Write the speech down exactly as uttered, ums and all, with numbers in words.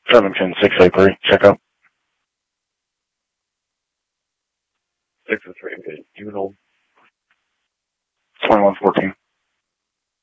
Remington six eight three, check out. six oh three, okay. You can hold. twenty-one fourteen.